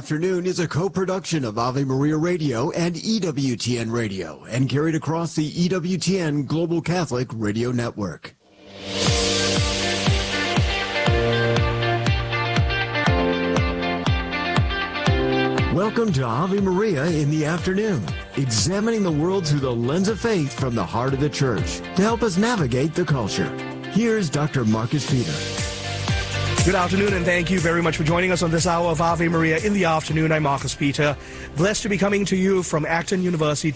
Afternoon is a co-production of Ave Maria Radio and EWTN Radio and carried across the EWTN Global Catholic Radio Network. Welcome to Ave Maria in the Afternoon, examining the world through the lens of faith from the heart of the church to help us navigate the culture. Here's Dr. Marcus Peter. Good afternoon, and thank you very much for joining us on this hour of Ave Maria in the Afternoon. I'm Marcus Peter. Blessed to be coming to you from Acton University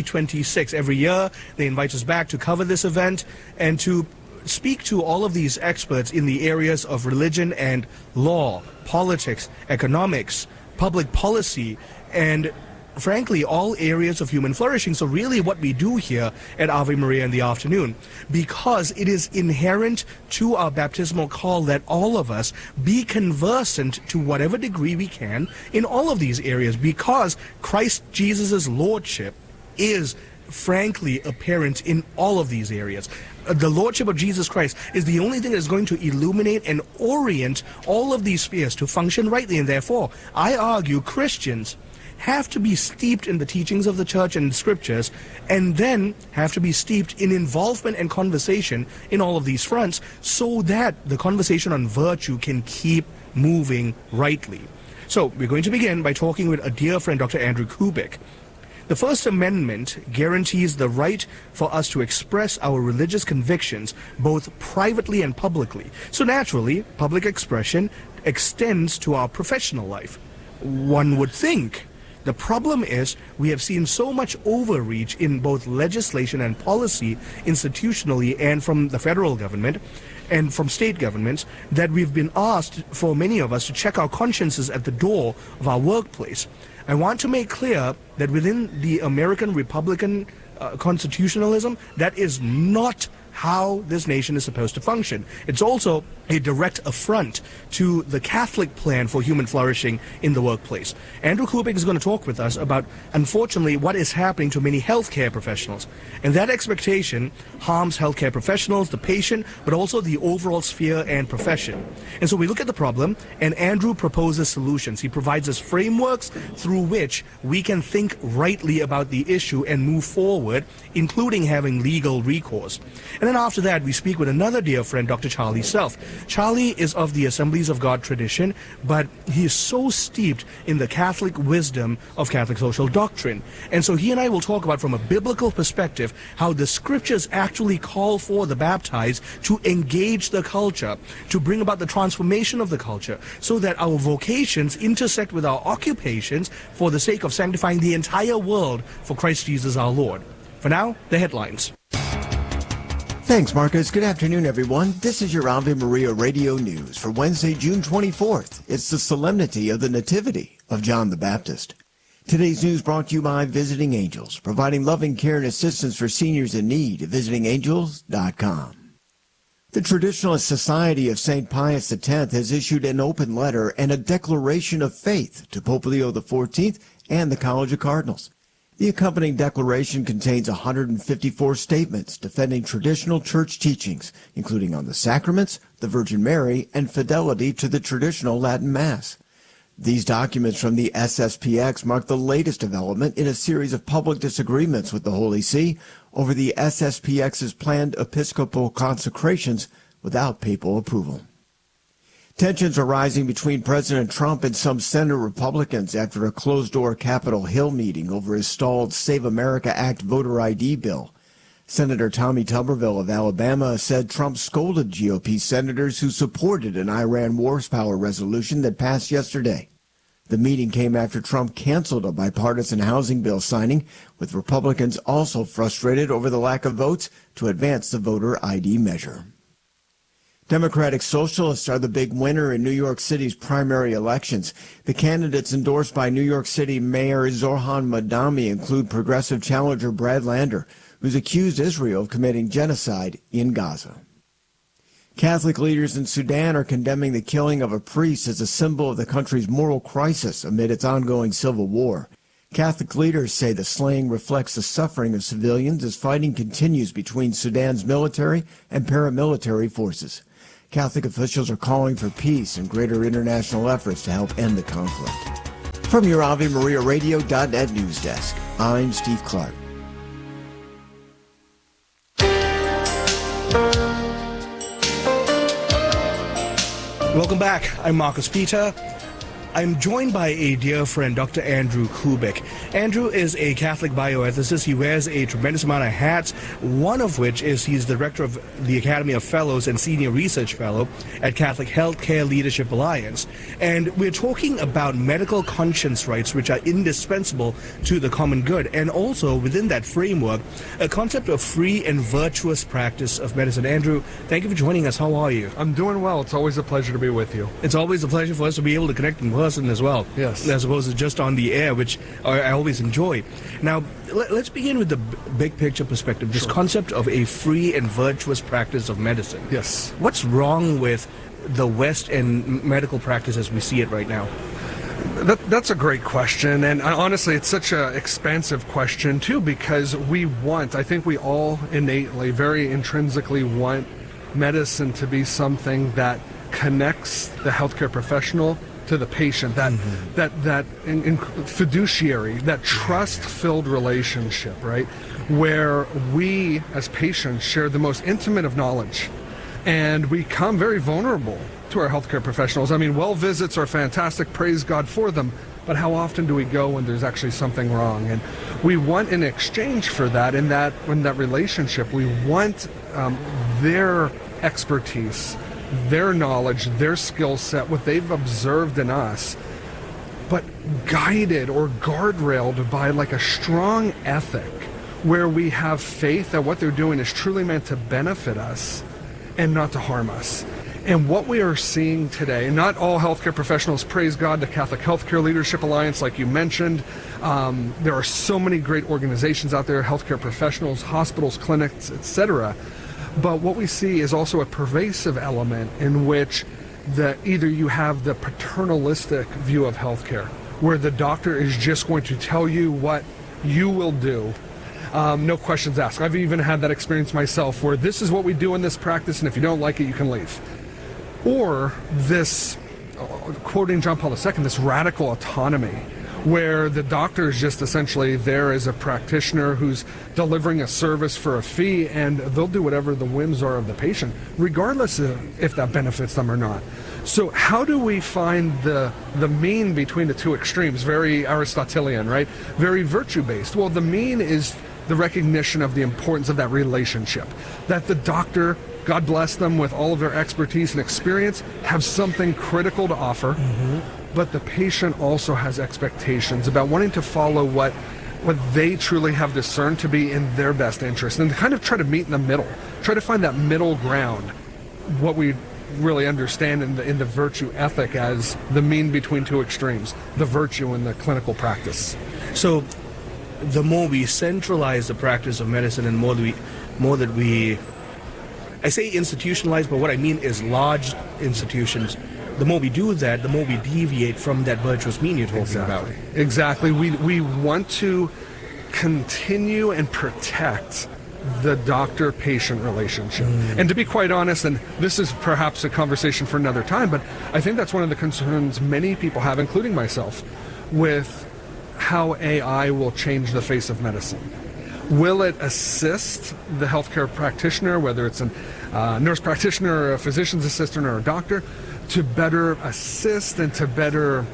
2026. Every year, they invite us back to cover this event and to speak to all of these experts in the areas of religion and law, politics, economics, public policy, and frankly, all areas of human flourishing. So really what we do here at Ave Maria in the Afternoon, because it is inherent to our baptismal call that all of us be conversant to whatever degree we can in all of these areas, because Christ Jesus' lordship is frankly apparent in all of these areas. The lordship of Jesus Christ is the only thing that is going to illuminate and orient all of these spheres to function rightly, and therefore I argue Christians have to be steeped in the teachings of the church and scriptures, and then have to be steeped in involvement and conversation in all of these fronts so that the conversation on virtue can keep moving rightly. So we're going to begin by talking with a dear friend, Dr. Andrew Kubik. The First Amendment guarantees the right for us to express our religious convictions both privately and publicly. So naturally, public expression extends to our professional life, one would think. The problem is we have seen so much overreach in both legislation and policy institutionally and from the federal government and from state governments that we've been asked, for many of us, to check our consciences at the door of our workplace. I want to make clear that within the American Republican constitutionalism, that is not how this nation is supposed to function. It's also a direct affront to the Catholic plan for human flourishing in the workplace. Andrew Kubik is going to talk with us about, unfortunately, what is happening to many healthcare professionals. And that expectation harms healthcare professionals, the patient, but also the overall sphere and profession. And so we look at the problem, and Andrew proposes solutions. He provides us frameworks through which we can think rightly about the issue and move forward, including having legal recourse. And then after that, we speak with another dear friend, Dr. Charlie Self. Charlie is of the Assemblies of God tradition, but he is so steeped in the Catholic wisdom of Catholic social doctrine. And so he and I will talk about, from a biblical perspective, how the scriptures actually call for the baptized to engage the culture, to bring about the transformation of the culture, so that our vocations intersect with our occupations for the sake of sanctifying the entire world for Christ Jesus our Lord. For now, the headlines. Thanks, Marcus. Good afternoon, everyone. This is your Ave Maria Radio News for Wednesday, June 24th. It's the Solemnity of the Nativity of John the Baptist. Today's news brought to you by Visiting Angels, providing loving care and assistance for seniors in need at visitingangels.com. The Traditionalist Society of St. Pius X has issued an open letter and a declaration of faith to Pope Leo XIV and the College of Cardinals. The accompanying declaration contains 154 statements defending traditional church teachings, including on the sacraments, the Virgin Mary, and fidelity to the traditional Latin Mass. These documents from the SSPX mark the latest development in a series of public disagreements with the Holy See over the SSPX's planned episcopal consecrations without papal approval. Tensions are rising between President Trump and some Senate Republicans after a closed-door Capitol Hill meeting over his stalled Save America Act voter ID bill. Senator Tommy Tuberville of Alabama said Trump scolded GOP senators who supported an Iran wars power resolution that passed yesterday. The meeting came after Trump canceled a bipartisan housing bill signing, with Republicans also frustrated over the lack of votes to advance the voter ID measure. Democratic Socialists are the big winner in New York City's primary elections. The candidates endorsed by New York City Mayor Zohran Mamdani include progressive challenger Brad Lander, who's accused Israel of committing genocide in Gaza. Catholic leaders in Sudan are condemning the killing of a priest as a symbol of the country's moral crisis amid its ongoing civil war. Catholic leaders say the slaying reflects the suffering of civilians as fighting continues between Sudan's military and paramilitary forces. Catholic officials are calling for peace and greater international efforts to help end the conflict. From your AveMariaRadio.net news desk, I'm Steve Clark. Welcome back. I'm Marcus Peter. I'm joined by a dear friend, Dr. Andrew Kubik. Andrew is a Catholic bioethicist. He wears a tremendous amount of hats, one of which is he's the director of the Academy of Fellows and Senior Research Fellow at Catholic Healthcare Leadership Alliance. And we're talking about medical conscience rights, which are indispensable to the common good. And also, within that framework, a concept of free and virtuous practice of medicine. Andrew, thank you for joining us. How are you? I'm doing well. It's always a pleasure to be with you. It's always a pleasure for us to be able to connect in person as well. Yes. As opposed to just on the air, which I always enjoy. Now, let's begin with the big picture perspective, this concept of a free and virtuous practice of medicine. Yes. What's wrong with the West and medical practice as we see it right now? That's a great question, and honestly, it's such an expansive question, too, because I think we all innately, very intrinsically want medicine to be something that connects the healthcare professional to the patient, that fiduciary, that trust-filled relationship, right, where we as patients share the most intimate of knowledge, and we become very vulnerable to our healthcare professionals. I mean, well visits are fantastic, praise God for them, but how often do we go when there's actually something wrong? And we want in exchange for that, in that relationship, we want their expertise, their knowledge, their skill set, what they've observed in us, but guided or guardrailed by like a strong ethic where we have faith that what they're doing is truly meant to benefit us and not to harm us. And what we are seeing today, not all healthcare professionals, praise God, the Catholic Healthcare Leadership Alliance, like you mentioned, there are so many great organizations out there, healthcare professionals, hospitals, clinics, etc. But what we see is also a pervasive element in which either you have the paternalistic view of healthcare, where the doctor is just going to tell you what you will do, no questions asked. I've even had that experience myself, where this is what we do in this practice, and if you don't like it, you can leave. Or this, quoting John Paul II, this radical autonomy, where the doctor is just essentially there as a practitioner who's delivering a service for a fee, and they'll do whatever the whims are of the patient, regardless of if that benefits them or not. So how do we find the mean between the two extremes? Very Aristotelian, right? Very virtue-based. Well, the mean is the recognition of the importance of that relationship, that the doctor, God bless them with all of their expertise and experience, have something critical to offer, but the patient also has expectations about wanting to follow what they truly have discerned to be in their best interest, and to kind of try to meet in the middle, try to find that middle ground, what we really understand in the virtue ethic as the mean between two extremes, the virtue and the clinical practice. So the more we centralize the practice of medicine and more that we I say institutionalized, but what I mean is large institutions, the more we do that, the more we deviate from that virtuous mean you're talking about. Exactly. We want to continue and protect the doctor-patient relationship. And to be quite honest, and this is perhaps a conversation for another time, but I think that's one of the concerns many people have, including myself, with how AI will change the face of medicine. Will it assist the healthcare practitioner, whether it's a nurse practitioner or a physician's assistant or a doctor, to better assist and to better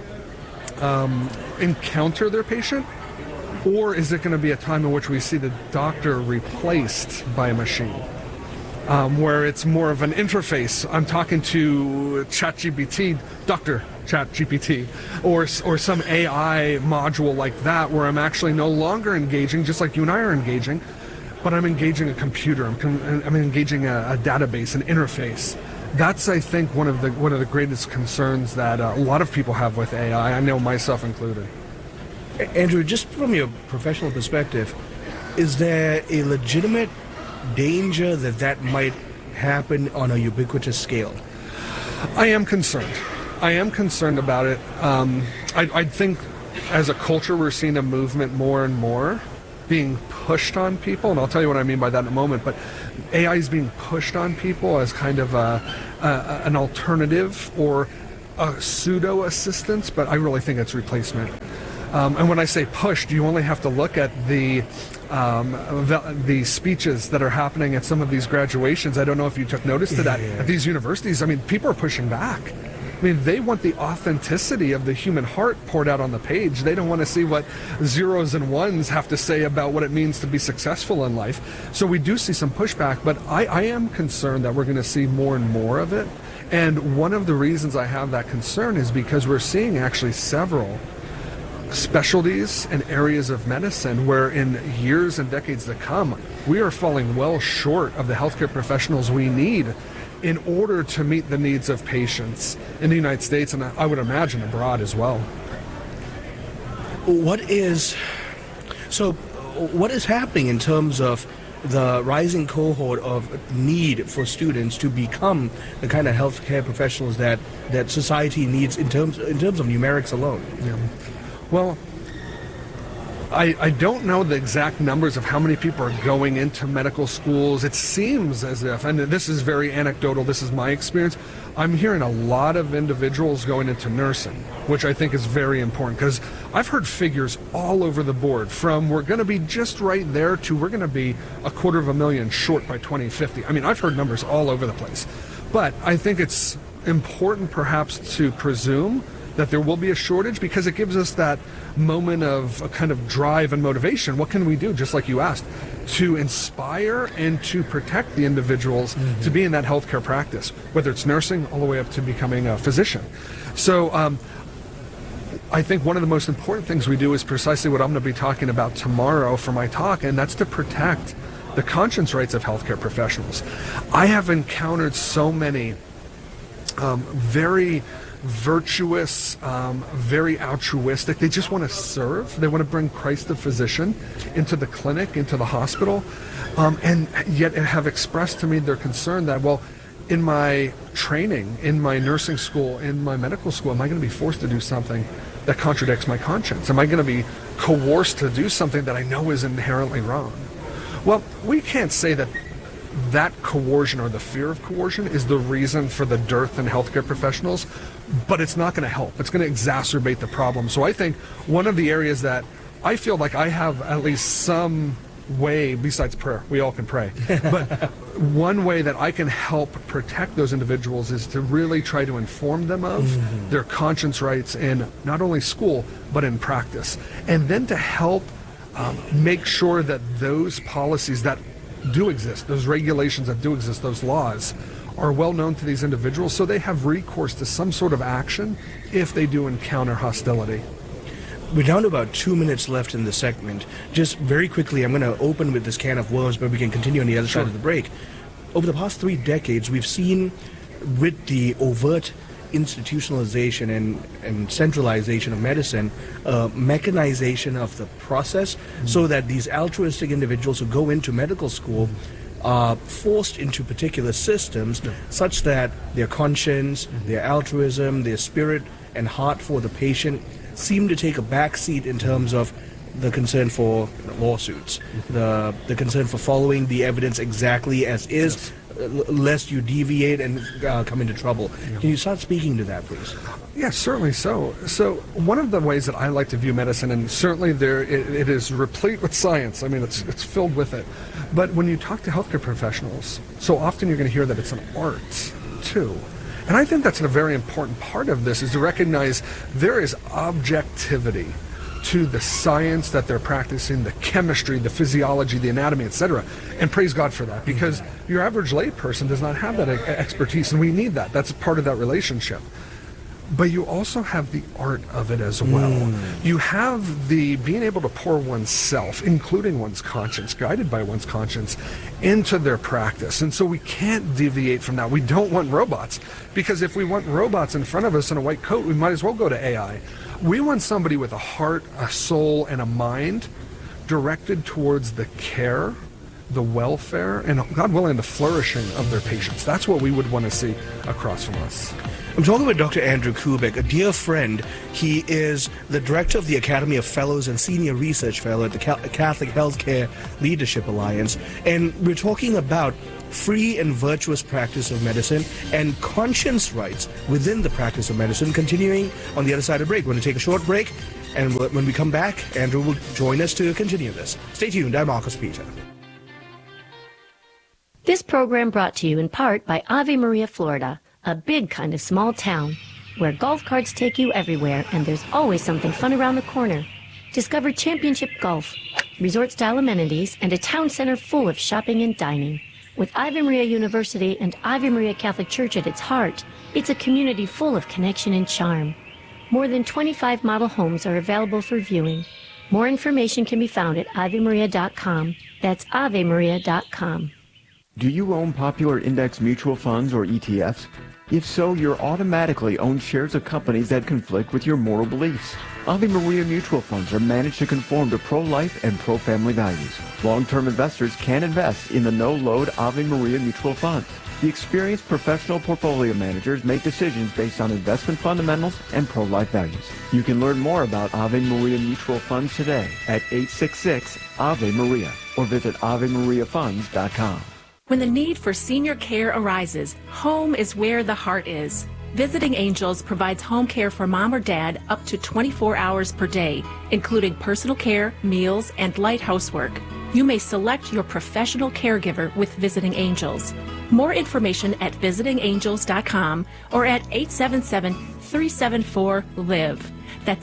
encounter their patient? Or is it going to be a time in which we see the doctor replaced by a machine, where it's more of an interface? I'm talking to ChatGPT, Dr. ChatGPT, or some AI module like that, where I'm actually no longer engaging, just like you and I are engaging, but I'm engaging a computer. I'm engaging a database, an interface. That's, I think, one of the greatest concerns that a lot of people have with AI. I know myself included. Andrew, just from your professional perspective, is there a legitimate danger that might happen on a ubiquitous scale? I am concerned. I am concerned about it. I think as a culture we're seeing a movement more and more being pushed on people, and I'll tell you what I mean by that in a moment, but AI is being pushed on people as kind of an alternative or a pseudo assistance, but I really think it's replacement. And when I say pushed, you only have to look at the speeches that are happening at some of these graduations. I don't know if you took notice to that at these universities. I mean, people are pushing back. I mean, they want the authenticity of the human heart poured out on the page. They don't want to see what zeros and ones have to say about what it means to be successful in life. So we do see some pushback, but I am concerned that we're going to see more and more of it. And one of the reasons I have that concern is because we're seeing actually several specialties and areas of medicine where in years and decades to come, we are falling well short of the healthcare professionals we need in order to meet the needs of patients in the United States, and I would imagine abroad as well. What is happening in terms of the rising cohort of need for students to become the kind of healthcare professionals that society needs in terms of numerics alone? Yeah. Well, I don't know the exact numbers of how many people are going into medical schools. It seems as if, and this is very anecdotal, this is my experience, I'm hearing a lot of individuals going into nursing, which I think is very important, because I've heard figures all over the board, from we're going to be just right there to we're going to be 250,000 short by 2050. I mean, I've heard numbers all over the place. But I think it's important perhaps to presume that there will be a shortage, because it gives us that moment of a kind of drive and motivation. What can we do, just like you asked, to inspire and to protect the individuals to be in that healthcare practice, whether it's nursing all the way up to becoming a physician. So I think one of the most important things we do is precisely what I'm going to be talking about tomorrow for my talk, and that's to protect the conscience rights of healthcare professionals. I have encountered so many very virtuous, very altruistic. They just want to serve. They want to bring Christ the physician into the clinic, into the hospital, and yet have expressed to me their concern that, well, in my training, in my nursing school, in my medical school, am I going to be forced to do something that contradicts my conscience? Am I going to be coerced to do something that I know is inherently wrong? Well, we can't say that coercion or the fear of coercion is the reason for the dearth in healthcare professionals, but it's not going to help. It's going to exacerbate the problem. So I think one of the areas that I feel like I have at least some way, besides prayer, we all can pray, but one way that I can help protect those individuals is to really try to inform them of their conscience rights in not only school, but in practice. And then to help make sure that those policies that do exist, those regulations that do exist, those laws, are well known to these individuals, so they have recourse to some sort of action if they do encounter hostility. We're down to about 2 minutes left in the segment. Just very quickly, I'm going to open with this can of worms, but we can continue on the other side of the break. Over the past 3 decades, we've seen, with the overt institutionalization and centralization of medicine, mechanization of the process, so that these altruistic individuals who go into medical school are forced into particular systems such that their conscience, their altruism, their spirit and heart for the patient seem to take a back seat in terms of the concern for lawsuits, the concern for following the evidence exactly as is, lest you deviate and come into trouble. Can you start speaking to that, please? Yes, certainly so. So one of the ways that I like to view medicine, and certainly it is replete with science, I mean, it's filled with it, but when you talk to healthcare professionals, so often you're going to hear that it's an art, too. And I think that's a very important part of this, is to recognize there is objectivity to the science that they're practicing, the chemistry, the physiology, the anatomy, etc. And praise God for that, because your average layperson does not have that expertise, and we need that. That's part of that relationship. But you also have the art of it as well. You have the being able to pour oneself, including one's conscience, guided by one's conscience, into their practice. And so we can't deviate from that. We don't want robots, because if we want robots in front of us in a white coat, we might as well go to AI. We want somebody with a heart, a soul, and a mind directed towards the care, the welfare, and, God willing, the flourishing of their patients. That's what we would want to see across from us. I'm talking with Dr. Andrew Kubik, a dear friend. He is the director of the Academy of Fellows and Senior Research Fellow at the Catholic Healthcare Leadership Alliance. And we're talking about free and virtuous practice of medicine and conscience rights within the practice of medicine. Continuing on the other side of the break. We're going to take a short break, and when we come back, Andrew will join us to continue this. Stay tuned. I'm Marcus Peter. This program brought to you in part by Ave Maria, Florida, a big kind of small town where golf carts take you everywhere and there's always something fun around the corner. Discover championship golf, resort-style amenities, and a town center full of shopping and dining. With Ave Maria University and Ave Maria Catholic Church at its heart, it's a community full of connection and charm. More than 25 model homes are available for viewing. More information can be found at AveMaria.com. That's AveMaria.com. Do you own popular index mutual funds or ETFs? If so, you're automatically own shares of companies that conflict with your moral beliefs. Ave Maria mutual funds are managed to conform to pro-life and pro-family values. Long-term investors can invest in the no-load Ave Maria mutual funds. The experienced professional portfolio managers make decisions based on investment fundamentals and pro-life values. You can learn more about Ave Maria mutual funds today at 866-AVE-MARIA or visit AveMariaFunds.com. When the need for senior care arises, home is where the heart is. Visiting Angels provides home care for mom or dad up to 24 hours per day, including personal care, meals, and light housework. You may select your professional caregiver with Visiting Angels. More information at visitingangels.com or at 877-374-LIVE. That's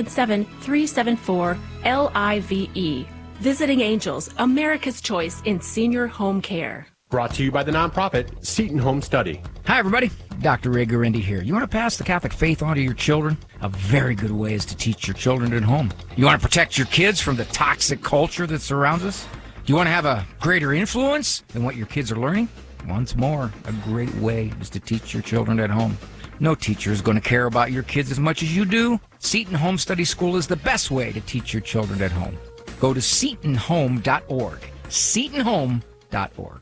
877-374-LIVE. Visiting Angels, America's choice in senior home care. Brought to you by the nonprofit Seton Home Study. Hi, everybody. Dr. Ray Guarendi here. You want to pass the Catholic faith on to your children? A very good way is to teach your children at home. You want to protect your kids from the toxic culture that surrounds us? Do you want to have a greater influence than what your kids are learning? Once more, a great way is to teach your children at home. No teacher is going to care about your kids as much as you do. Seton Home Study School is the best way to teach your children at home. Go to SetonHome.org. SetonHome.org.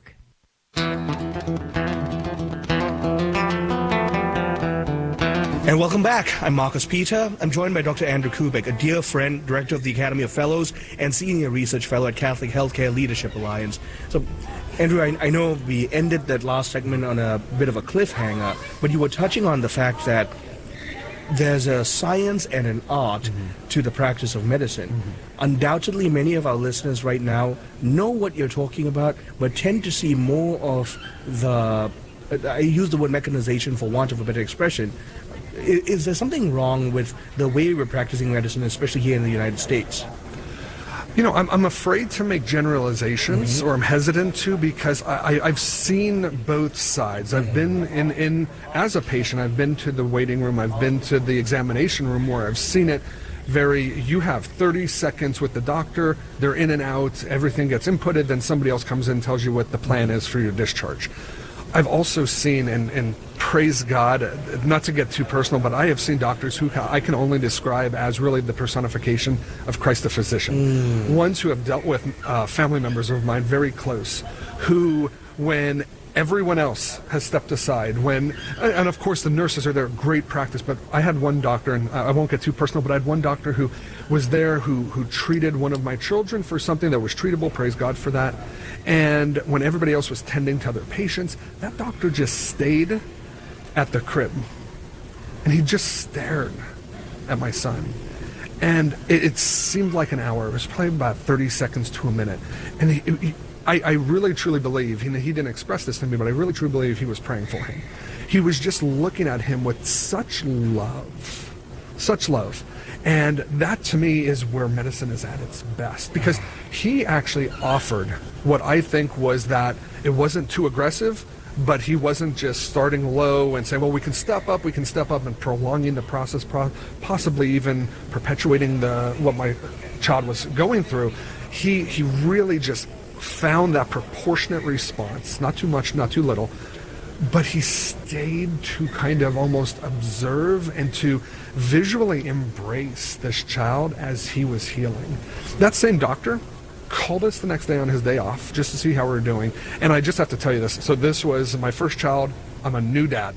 And welcome back. I'm Marcus Peter. I'm joined by Dr. Andrew Kubik, a dear friend, director of the Academy of Fellows and senior research fellow at Catholic Healthcare Leadership Alliance. So, Andrew, I know we ended that last segment on a bit of a cliffhanger, but you were touching on the fact that there's a science and an art to the practice of medicine. Undoubtedly, many of our listeners right now know what you're talking about, but tend to see more of the, I use the word mechanization for want of a better expression. Is there something wrong with the way we're practicing medicine, especially here in the United States? You know, I'm afraid to make generalizations, or I'm hesitant to, because I've seen both sides. I've been in as a patient, I've been to the waiting room, I've been to the examination room where I've seen it you have 30 seconds with the doctor, they're in and out, everything gets inputted, then somebody else comes in and tells you what the plan is for your discharge. I've also seen, and praise God, not to get too personal, but I have seen doctors who I can only describe as really the personification of Christ the physician. Ones who have dealt with family members of mine very close, who, when everyone else has stepped aside, and of course the nurses are there, great practice, but I had one doctor, and I won't get too personal, but I had one doctor who was there who treated one of my children for something that was treatable, praise God for that, and when everybody else was tending to other patients, that doctor just stayed at the crib, and he just stared at my son. And it seemed like an hour. It was probably about 30 seconds to a minute. And I really, truly believe, he didn't express this to me, but I really, truly believe he was praying for him. He was just looking at him with such love. Such love. And that, to me, is where medicine is at its best. Because he actually offered what I think was that it wasn't too aggressive, but he wasn't just starting low and saying, well, we can step up, and prolonging the process, possibly even perpetuating what my child was going through. He really just found that proportionate response, not too much, not too little, but he stayed to kind of almost observe and to visually embrace this child as he was healing. That same doctor called us the next day on his day off just to see how we were doing. And I just have to tell you this. So this was my first child. I'm a new dad.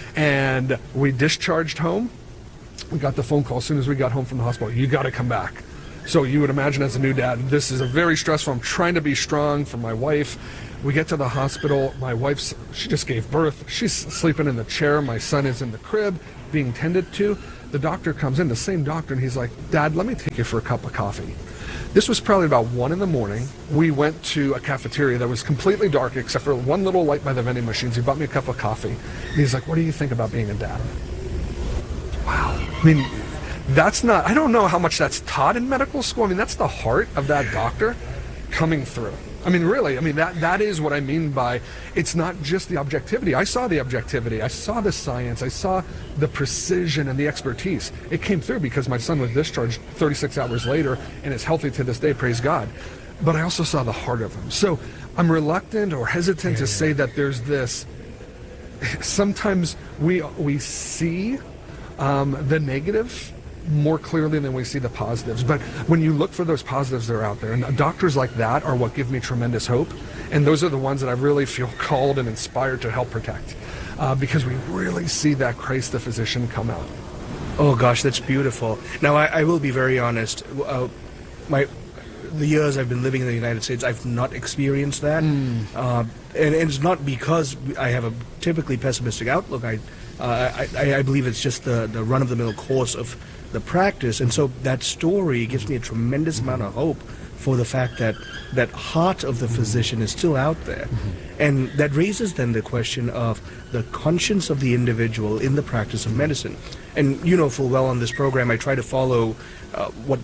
And we discharged home. We got the phone call as soon as we got home from the hospital. You got to come back. So you would imagine as a new dad, this is a very stressful. I'm trying to be strong for my wife. We get to the hospital. My wife's, she just gave birth. She's sleeping in the chair. My son is in the crib being tended to. The doctor comes in, the same doctor, and he's like, Dad, let me take you for a cup of coffee. This was probably about 1 a.m. We went to a cafeteria that was completely dark except for one little light by the vending machines. He bought me a cup of coffee. And he's like, what do you think about being a dad? Wow. I mean, that's not, I don't know how much that's taught in medical school. I mean, that's the heart of that doctor coming through. I mean, really, I mean, that is what I mean by, it's not just the objectivity. I saw the objectivity. I saw the science. I saw the precision and the expertise. It came through because my son was discharged 36 hours later and is healthy to this day, praise God. But I also saw the heart of him. So I'm reluctant or hesitant to say that there's this, sometimes we see the negative more clearly than we see the positives. But when you look for those positives, they're out there. And doctors like that are what give me tremendous hope. And those are the ones that I really feel called and inspired to help protect. Because we really see that Christ the physician come out. Oh gosh, that's beautiful. Now I will be very honest. The years I've been living in the United States, I've not experienced that. And it's not because I have a typically pessimistic outlook. I believe it's just the run-of-the-mill course of the practice, and so that story gives me a tremendous amount of hope for the fact that that heart of the physician is still out there. And that raises then the question of the conscience of the individual in the practice of medicine. And you know full well on this program I try to follow what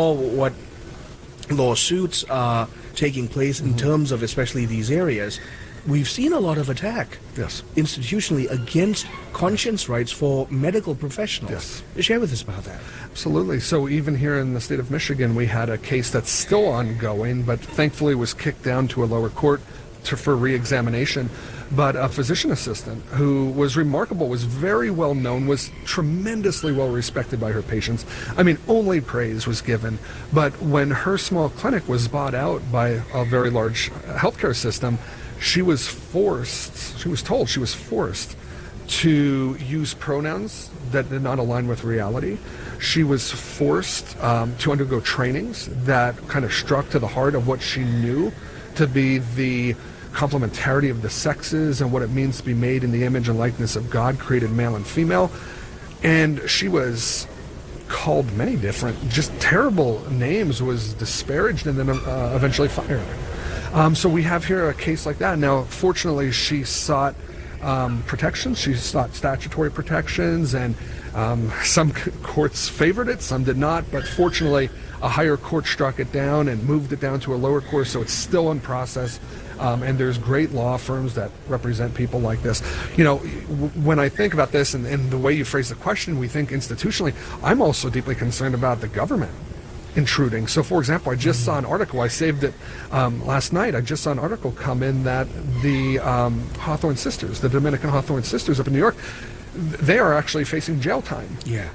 lawsuits are taking place in terms of especially these areas. We've seen a lot of attack, yes, institutionally against conscience rights for medical professionals. Yes. Share with us about that. Absolutely. So even here in the state of Michigan, we had a case that's still ongoing, but thankfully was kicked down to a lower court for re-examination. But a physician assistant who was remarkable, was very well known, was tremendously well respected by her patients. I mean, only praise was given. But when her small clinic was bought out by a very large healthcare system, she was told she was forced to use pronouns that did not align with reality. She was forced to undergo trainings that kind of struck to the heart of what she knew to be the complementarity of the sexes and what it means to be made in the image and likeness of God, created male and female. And she was called many different, just terrible names, was disparaged, and then eventually fired. So we have here a case like that. Now, fortunately, she sought protections. She sought statutory protections, and some courts favored it, some did not. But fortunately, a higher court struck it down and moved it down to a lower court, so it's still in process. And there's great law firms that represent people like this. You know, when I think about this and the way you phrase the question, we think institutionally. I'm also deeply concerned about the government intruding. So, for example, I just saw an article, I saved it last night, I just saw an article come in that the Hawthorne sisters, the Dominican Hawthorne sisters up in New York, they are actually facing jail time. Yeah.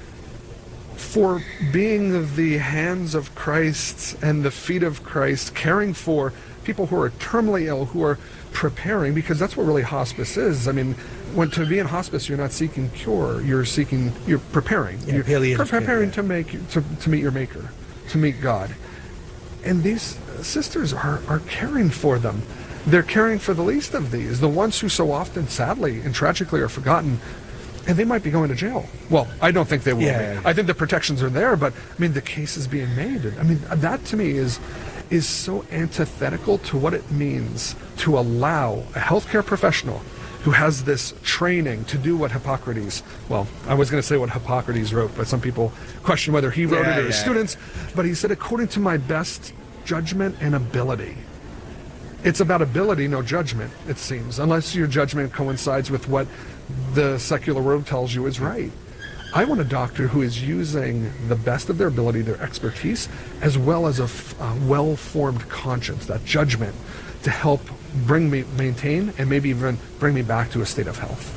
For being the hands of Christ and the feet of Christ, caring for people who are terminally ill, who are preparing, because that's what really hospice is. I mean, when to be in hospice, you're not seeking cure, you're preparing. Yeah, you're preparing to meet your Maker, to meet God. And these sisters are caring for them. They're caring for the least of these, the ones who so often, sadly and tragically, are forgotten. And they might be going to jail. Well, I don't think they will be. I think the protections are there, but I mean, the case is being made. I mean, that to me is so antithetical to what it means to allow a healthcare professional who has this training to do what Hippocrates, well, I was going to say what Hippocrates wrote, but some people question whether he wrote it or his students, but he said, according to my best judgment and ability. It's about ability, no judgment, it seems, unless your judgment coincides with what the secular world tells you is right. I want a doctor who is using the best of their ability, their expertise, as well as a well-formed conscience, that judgment, to help maintain, and maybe even bring me back to a state of health.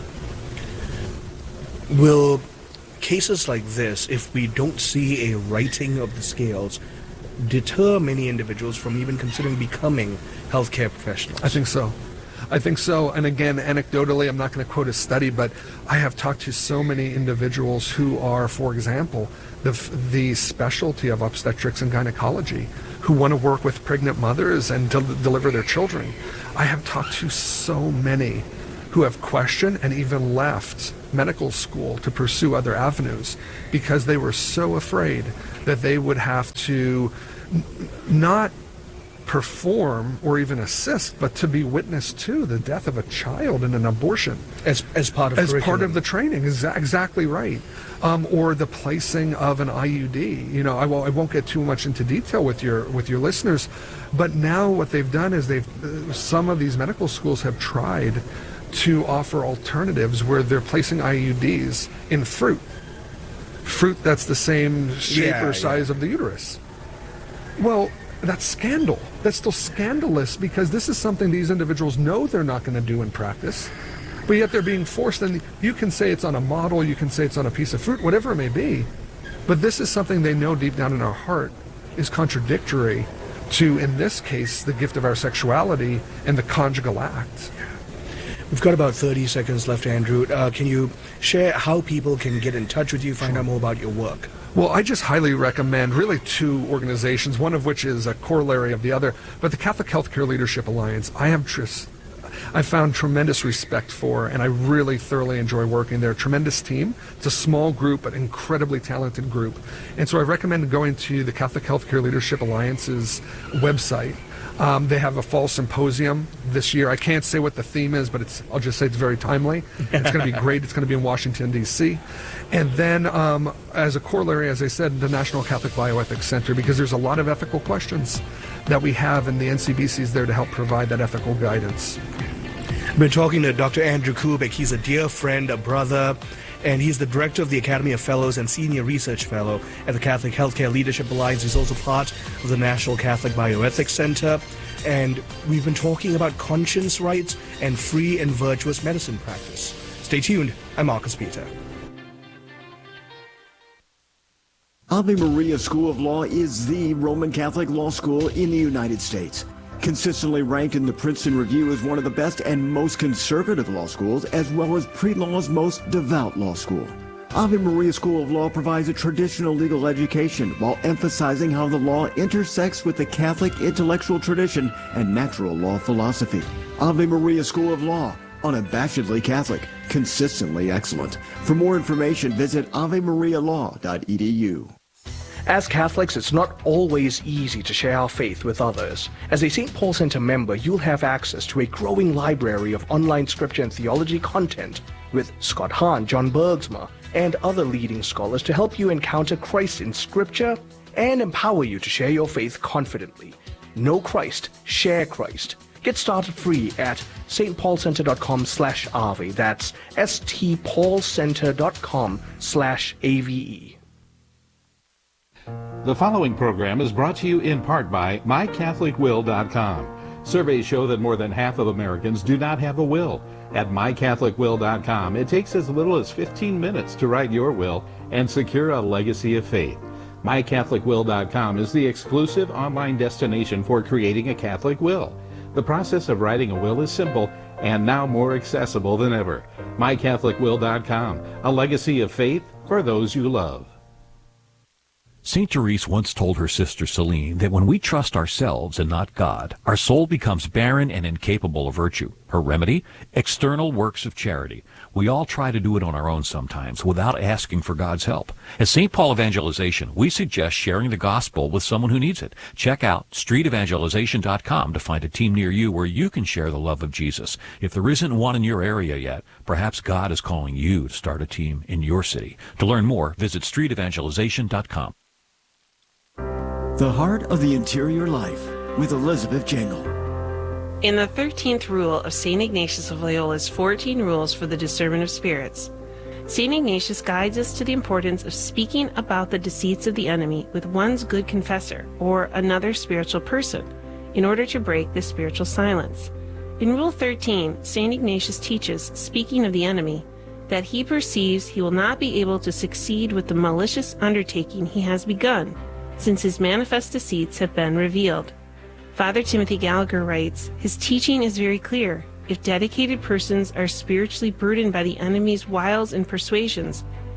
Will cases like this, if we don't see a righting of the scales, deter many individuals from even considering becoming healthcare professionals? I think so. And again, anecdotally, I'm not going to quote a study, but I have talked to so many individuals who are, for example, the specialty of obstetrics and gynecology, who want to work with pregnant mothers and deliver their children. I have talked to so many who have questioned and even left medical school to pursue other avenues because they were so afraid that they would have to not perform or even assist, but to be witness to the death of a child in an abortion as part of the training. Is exactly right. Or the placing of an IUD. You know, I won't get too much into detail with your listeners, but now what they've done is some of these medical schools have tried to offer alternatives where they're placing IUDs in fruit that's the same shape or size of the uterus. Well, that's scandal. That's still scandalous because this is something these individuals know they're not going to do in practice, but yet they're being forced. And you can say it's on a model, you can say it's on a piece of fruit, whatever it may be, but this is something they know deep down in our heart is contradictory to, in this case, the gift of our sexuality and the conjugal act. We've got about 30 seconds left, Andrew. Can you share how people can get in touch with you, find out more about your work? Well, I just highly recommend really two organizations, one of which is a corollary of the other, but the Catholic Healthcare Leadership Alliance, I found tremendous respect for, and I really thoroughly enjoy working there. Tremendous team. It's a small group, but incredibly talented group. And so I recommend going to the Catholic Healthcare Leadership Alliance's website. They have a fall symposium this year. I can't say what the theme is, but I'll just say it's very timely. It's going to be great. It's going to be in Washington, D.C. And then, as a corollary, as I said, the National Catholic Bioethics Center, because there's a lot of ethical questions that we have, and the NCBC is there to help provide that ethical guidance. I've been talking to Dr. Andrew Kubik. He's a dear friend, a brother, and he's the director of the Academy of Fellows and Senior Research Fellow at the Catholic Healthcare Leadership Alliance. He's also part of the National Catholic Bioethics Center. And we've been talking about conscience rights and free and virtuous medicine practice. Stay tuned. I'm Marcus Peter. Ave Maria School of Law is the Roman Catholic law school in the United States. Consistently ranked in the Princeton Review as one of the best and most conservative law schools, as well as pre-law's most devout law school. Ave Maria School of Law provides a traditional legal education while emphasizing how the law intersects with the Catholic intellectual tradition and natural law philosophy. Ave Maria School of Law, unabashedly Catholic, consistently excellent. For more information, visit avemarialaw.edu. As Catholics, it's not always easy to share our faith with others. As a St. Paul Center member, you'll have access to a growing library of online scripture and theology content with Scott Hahn, John Bergsma, and other leading scholars to help you encounter Christ in Scripture and empower you to share your faith confidently. Know Christ, share Christ. Get started free at stpaulcenter.com/ave. That's stpaulcenter.com/ave. The following program is brought to you in part by mycatholicwill.com. Surveys show that more than half of Americans do not have a will. At mycatholicwill.com, it takes as little as 15 minutes to write your will and secure a legacy of faith. mycatholicwill.com is the exclusive online destination for creating a Catholic will. The process of writing a will is simple and now more accessible than ever. mycatholicwill.com, a legacy of faith for those you love. St. Therese once told her sister Celine that when we trust ourselves and not God, our soul becomes barren and incapable of virtue. Her remedy? External works of charity. We all try to do it on our own sometimes without asking for God's help. At St. Paul Evangelization, we suggest sharing the gospel with someone who needs it. Check out streetevangelization.com to find a team near you where you can share the love of Jesus. If there isn't one in your area yet, perhaps God is calling you to start a team in your city. To learn more, visit streetevangelization.com. The Heart of the Interior Life with Elizabeth Jangle. In the 13th rule of St. Ignatius of Loyola's 14 Rules for the Discernment of Spirits, St. Ignatius guides us to the importance of speaking about the deceits of the enemy with one's good confessor or another spiritual person in order to break the spiritual silence. In Rule 13, St. Ignatius teaches, speaking of the enemy, that he perceives he will not be able to succeed with the malicious undertaking he has begun, since his manifest deceits have been revealed. Father Timothy Gallagher writes, his teaching is very clear. If dedicated persons are spiritually burdened by the enemy's wiles and persuasions,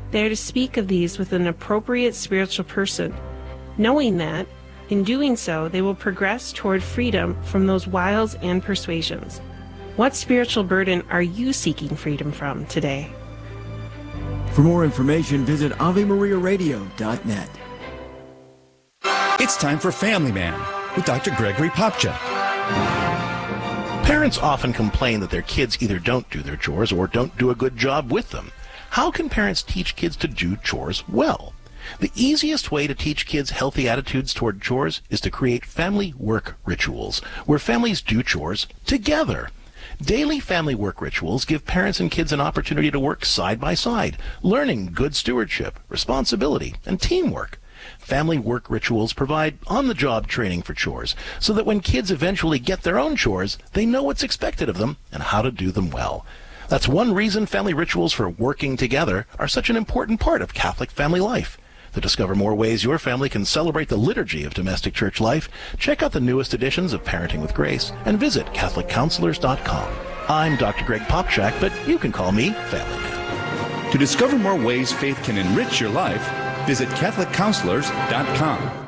They are to speak of these with an appropriate spiritual person, knowing that, in doing so, they will progress toward freedom from those wiles and persuasions. What spiritual burden are you seeking freedom from today? For more information, visit AveMariaRadio.net. It's time for Family Man with Dr. Gregory Popcak. Parents often complain that their kids either don't do their chores or don't do a good job with them. How can parents teach kids to do chores well? The easiest way to teach kids healthy attitudes toward chores is to create family work rituals, where families do chores together. Daily family work rituals give parents and kids an opportunity to work side by side, learning good stewardship, responsibility, and teamwork. Family work rituals provide on-the-job training for chores, so that when kids eventually get their own chores, they know what's expected of them and how to do them well. That's one reason family rituals for working together are such an important part of Catholic family life. To discover more ways your family can celebrate the liturgy of domestic church life, check out the newest editions of Parenting with Grace and visit CatholicCounselors.com. I'm Dr. Greg Popcak, but you can call me Family Man. To discover more ways faith can enrich your life, visit CatholicCounselors.com.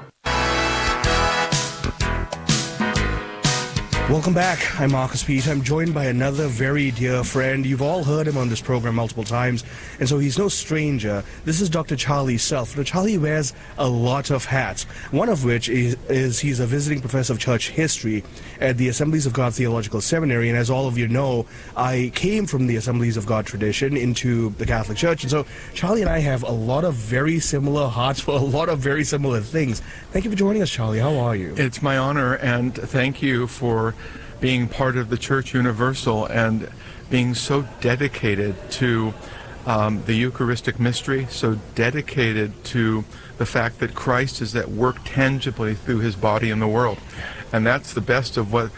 Welcome back. I'm Marcus Peter. I'm joined by another very dear friend. You've all heard him on this program multiple times, and so he's no stranger. This is Dr. Charlie Self. Now, Charlie wears a lot of hats, one of which is he's a visiting professor of church history at the Assemblies of God Theological Seminary, and as all of you know, I came from the Assemblies of God tradition into the Catholic Church, and so Charlie and I have a lot of very similar hearts for a lot of very similar things. Thank you for joining us, Charlie. How are you? It's my honor, and thank you for being part of the Church Universal and being so dedicated to the Eucharistic mystery, so dedicated to the fact that Christ is at work tangibly through his body in the world. And that's the best of what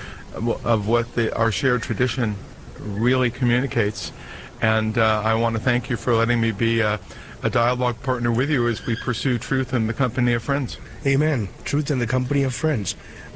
our shared tradition really communicates. And I want to thank you for letting me be a dialogue partner with you as we pursue truth in the company of friends. Amen. Truth in the company of friends.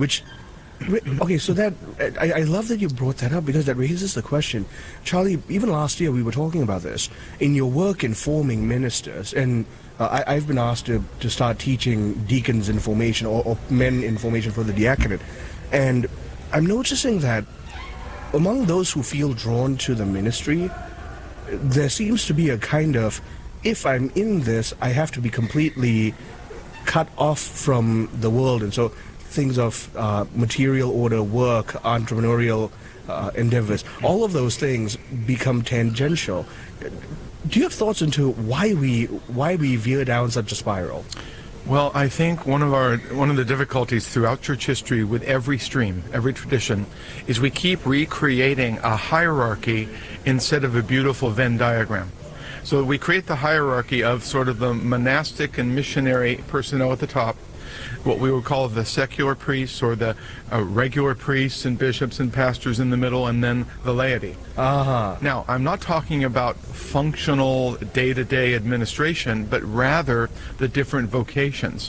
Okay, so that I love that you brought that up, because that raises the question. Charlie, even last year we were talking about this. In your work in forming ministers, and I've been asked to start teaching deacons in formation or men in formation for the diaconate. And I'm noticing that among those who feel drawn to the ministry, there seems to be a kind of, if I'm in this, I have to be completely cut off from the world. And so things of material order, work, entrepreneurial endeavors, all of those things become tangential. Do you have thoughts into why we veer down such a spiral? Well, I think one of the difficulties throughout church history with every stream, every tradition, is we keep recreating a hierarchy instead of a beautiful Venn diagram. So we create the hierarchy of sort of the monastic and missionary personnel at the top, what we would call the secular priests, or the regular priests and bishops and pastors in the middle, and then the laity. Now, I'm not talking about functional day-to-day administration, but rather the different vocations.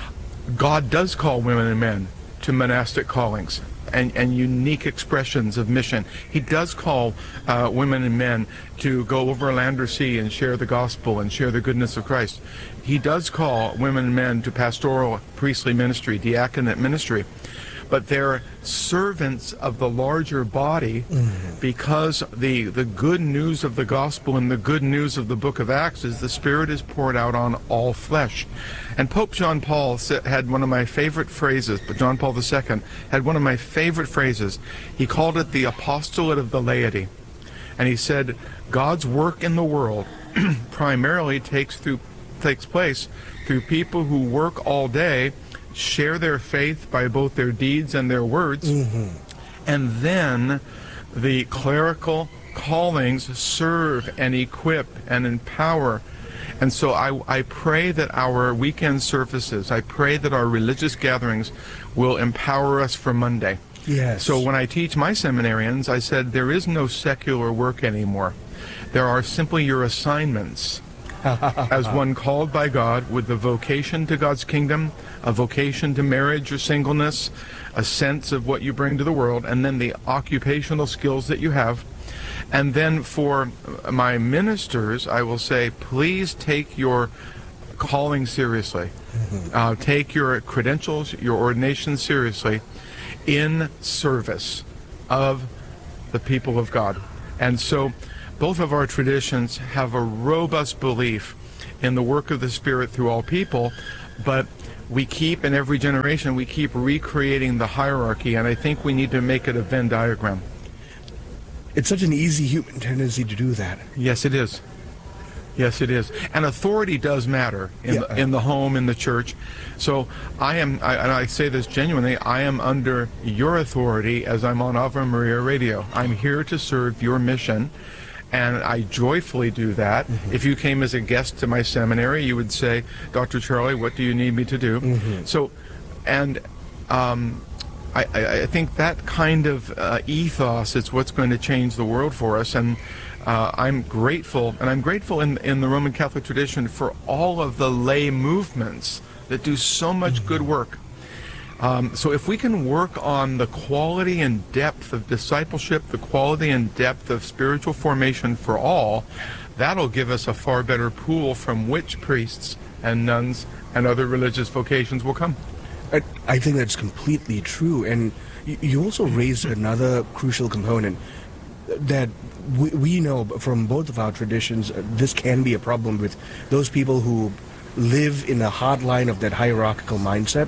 God does call women and men to monastic callings and unique expressions of mission. He does call women and men to go over land or sea and share the gospel and share the goodness of Christ. He does call women and men to pastoral, priestly ministry, diaconate ministry. But they're servants of the larger body, because the good news of the gospel and the good news of the book of Acts is the Spirit is poured out on all flesh. And Pope John Paul had one of my favorite phrases, but John Paul II had one of my favorite phrases. He called it the apostolate of the laity. And he said, God's work in the world primarily takes place through people who work all day, share their faith by both their deeds and their words, and then the clerical callings serve and equip and empower. And so I pray that our weekend services, I pray that our religious gatherings will empower us for Monday. Yes. So when I teach my seminarians, I said there is no secular work anymore. There are simply your assignments as one called by God with the vocation to God's kingdom, a vocation to marriage or singleness, a sense of what you bring to the world, and then the occupational skills that you have. And then for my ministers, I will say, please take your calling seriously. Take your credentials, your ordination seriously in service of the people of God. And so both of our traditions have a robust belief in the work of the Spirit through all people, but we keep, in every generation, we keep recreating the hierarchy, and I think we need to make it a Venn diagram. It's such an easy human tendency to do that. Yes, it is. Yes, it is. And authority does matter in the home, in the church. So and I say this genuinely, I am under your authority as I'm on Ave Maria Radio. I'm here to serve your mission, and I joyfully do that. If you came as a guest to my seminary, you would say, Dr. Charlie, what do you need me to do? So, and I think that kind of ethos is what's going to change the world for us. And I'm grateful, and I'm grateful in the Roman Catholic tradition for all of the lay movements that do so much good work. So if we can work on the quality and depth of discipleship, the quality and depth of spiritual formation for all, that'll give us a far better pool from which priests and nuns and other religious vocations will come. I think that's completely true. And you also raised another crucial component that we know from both of our traditions. This can be a problem with those people who live in a hard line of that hierarchical mindset.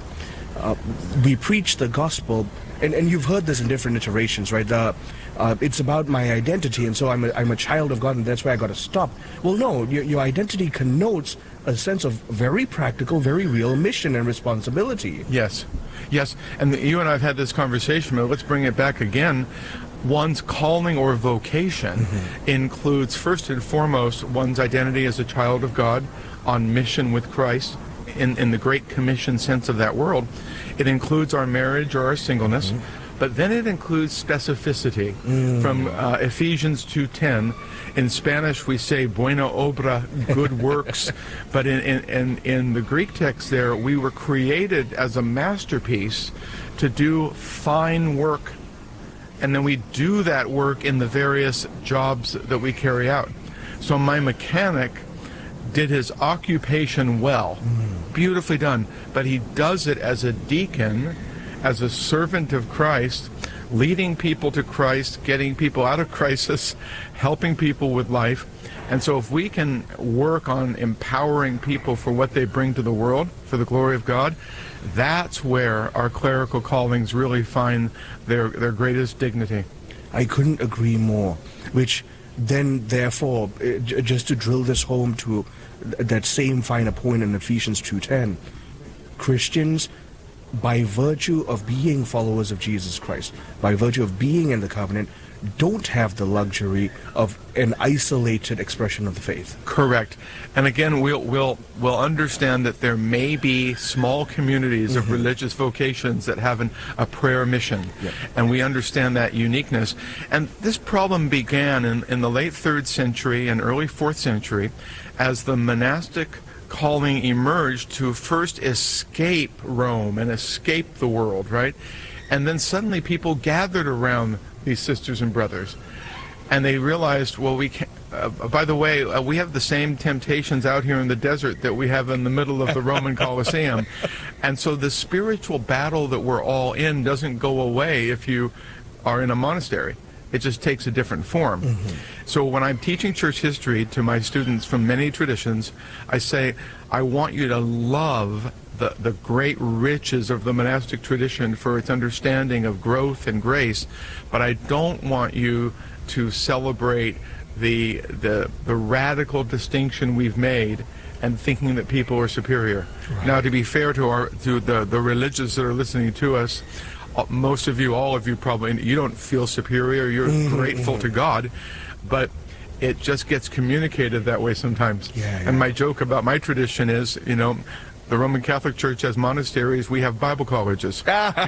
We preach the gospel, and you've heard this in different iterations, right? It's about my identity, and so I'm a child of God, and that's where I got to stop. Well, no, your identity connotes a sense of very practical, very real mission and responsibility. Yes, yes, and you and I have had this conversation, but let's bring it back again. One's calling or vocation includes, first and foremost, one's identity as a child of God on mission with Christ in the Great Commission sense of that world. It includes our marriage or our singleness, but then it includes specificity from Ephesians 2:10. In Spanish, we say buena obra, good works, but in the Greek text there, we were created as a masterpiece to do fine work. And then we do that work in the various jobs that we carry out. So my mechanic did his occupation well, beautifully done, but he does it as a deacon, as a servant of Christ, leading people to Christ, getting people out of crisis, helping people with life. And so if we can work on empowering people for what they bring to the world, for the glory of God, that's where our clerical callings really find their greatest dignity. I couldn't agree more, which then, therefore, just to drill this home to that same finer point in Ephesians 2:10, Christians, by virtue of being followers of Jesus Christ, by virtue of being in the covenant, don't have the luxury of an isolated expression of the faith. Correct. And again, we'll understand that there may be small communities of religious vocations that have a prayer mission. And we understand that uniqueness. And this problem began in the late 3rd century and early 4th century as the monastic calling emerged to first escape Rome and escape the world, right? And then suddenly people gathered around these sisters and brothers, and they realized, well, we can't, by the way, we have the same temptations out here in the desert that we have in the middle of the Roman Colosseum. And so the spiritual battle that we're all in doesn't go away if you are in a monastery. It just takes a different form. So when I'm teaching church history to my students from many traditions, I say, I want you to love the great riches of the monastic tradition for its understanding of growth and grace, but I don't want you to celebrate the radical distinction we've made and thinking that people are superior. Right. Now, to be fair to the religious that are listening to us, most of you, all of you probably, you don't feel superior, you're grateful to God, but it just gets communicated that way sometimes. And my joke about my tradition is, the Roman Catholic Church has monasteries, we have Bible colleges,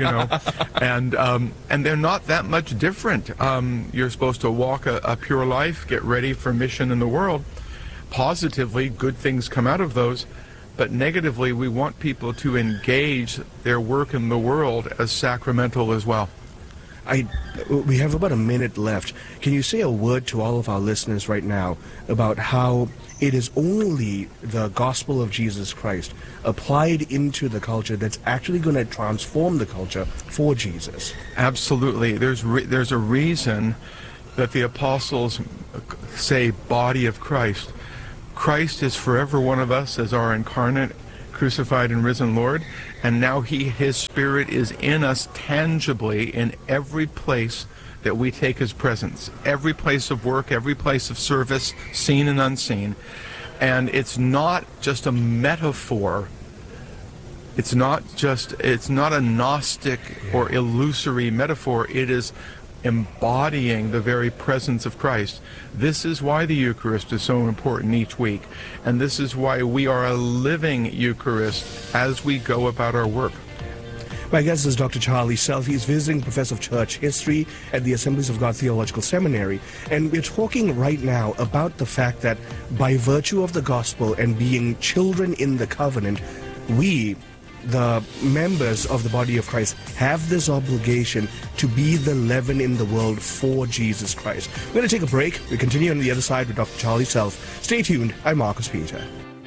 and they're not that much different. You're supposed to walk a pure life, get ready for mission in the world. Positively, good things come out of those, but negatively, we want people to engage their work in the world as sacramental as well. We have about a minute left. Can you say a word to all of our listeners right now about how it is only the gospel of Jesus Christ applied into the culture that's actually going to transform the culture for Jesus? Absolutely. There's a reason that the apostles say body of Christ. Christ is forever one of us as our incarnate, crucified and risen Lord, and now his Spirit is in us tangibly in every place that we take his presence, every place of work, every place of service, seen and unseen. And it's not just a metaphor. It's not a Gnostic or illusory metaphor. It is embodying the very presence of Christ. This is why the Eucharist is so important each week, and this is why we are a living Eucharist as we go about our work. My guest is Dr. Charlie Self. He's visiting professor of church history at the Assemblies of God Theological Seminary, and we're talking right now about the fact that by virtue of the gospel and being children in the covenant, we, the members of the body of Christ, have this obligation to be the leaven in the world for Jesus Christ. We're going to take a break. We continue on the other side with Dr. Charlie Self. Stay tuned. I'm Marcus Peter.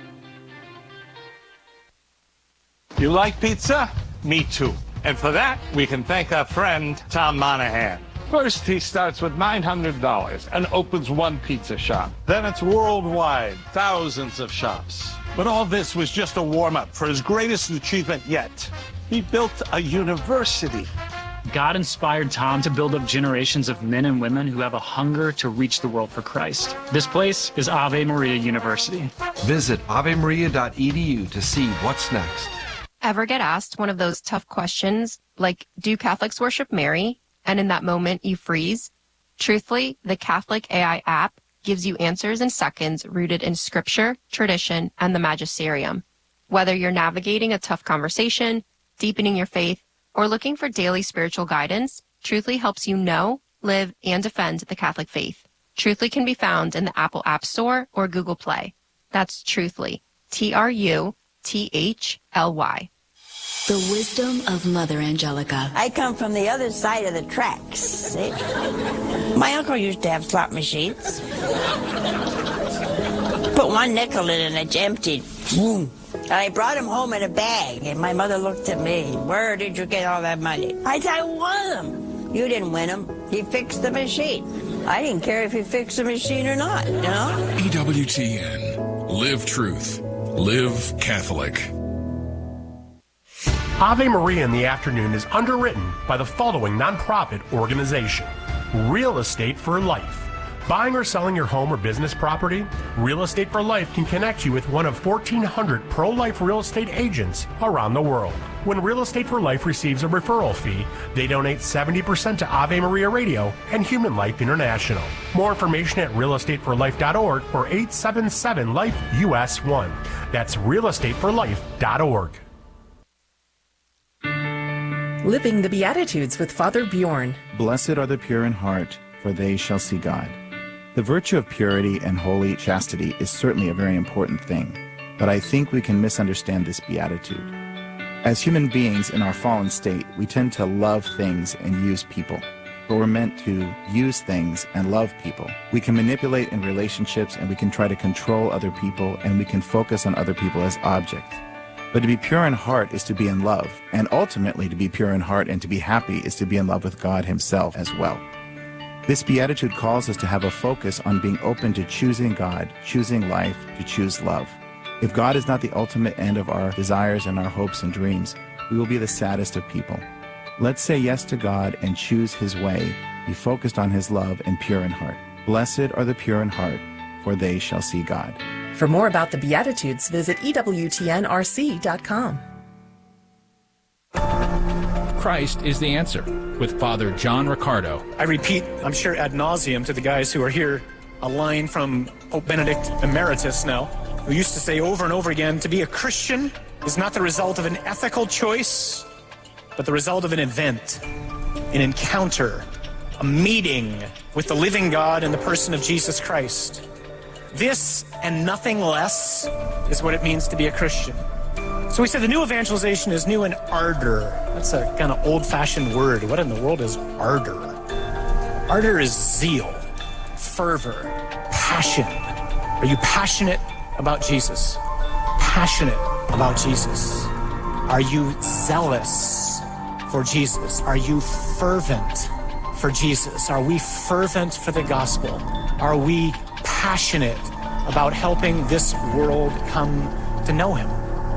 You like pizza? Me too. And for that, we can thank our friend, Tom Monahan. First, he starts with $900 and opens one pizza shop. Then it's worldwide, thousands of shops. But all this was just a warm-up for his greatest achievement yet. He built a university. God inspired Tom to build up generations of men and women who have a hunger to reach the world for Christ. This place is Ave Maria University. Visit avemaria.edu to see what's next. Ever get asked one of those tough questions, like, do Catholics worship Mary? And in that moment, you freeze? Truthfully, the Catholic AI app gives you answers in seconds rooted in scripture, tradition, and the magisterium. Whether you're navigating a tough conversation, deepening your faith, or looking for daily spiritual guidance, Truthfully helps you know, live, and defend the Catholic faith. Truthfully can be found in the Apple App Store or Google Play. That's Truthfully. Truthly. The wisdom of Mother Angelica. I come from the other side of the tracks, see? My uncle used to have slot machines. Put one nickel in and it's emptied. Boom. And I brought him home in a bag, and my mother looked at me. Where did you get all that money? I said, I won them. You didn't win them. He fixed the machine. I didn't care if he fixed the machine or not, you know? EWTN. Live truth. Live Catholic. Ave Maria in the Afternoon is underwritten by the following nonprofit organization: Real Estate for Life. Buying or selling your home or business property? Real Estate for Life can connect you with one of 1,400 pro-life real estate agents around the world. When Real Estate for Life receives a referral fee, they donate 70% to Ave Maria Radio and Human Life International. More information at realestateforlife.org or 877-LIFE-US1. That's realestateforlife.org. Living the Beatitudes with Father Bjorn. Blessed are the pure in heart, for they shall see God. The virtue of purity and holy chastity is certainly a very important thing, but I think we can misunderstand this beatitude. As human beings in our fallen state, we tend to love things and use people, but we're meant to use things and love people. We can manipulate in relationships, and we can try to control other people, and we can focus on other people as objects. But to be pure in heart is to be in love, and ultimately to be pure in heart and to be happy is to be in love with God himself as well. This beatitude calls us to have a focus on being open to choosing God, choosing life, to choose love. If God is not the ultimate end of our desires and our hopes and dreams, we will be the saddest of people. Let's say yes to God and choose his way, be focused on his love and pure in heart. Blessed are the pure in heart, for they shall see God. For more about the Beatitudes, visit EWTNRC.com. Christ is the answer, with Father John Riccardo. I repeat, I'm sure ad nauseum to the guys who are here, a line from Pope Benedict Emeritus now, who used to say over and over again, to be a Christian is not the result of an ethical choice, but the result of an event, an encounter, a meeting with the living God in the person of Jesus Christ. This and nothing less is what it means to be a Christian. So we said the new evangelization is new in ardor. That's a kind of old-fashioned word. What in the world is ardor? Ardor is zeal, fervor, passion. Are you passionate about Jesus? Passionate about Jesus? Are you zealous for Jesus? Are you fervent for Jesus? Are we fervent for the gospel? Are we passionate about helping this world come to know him?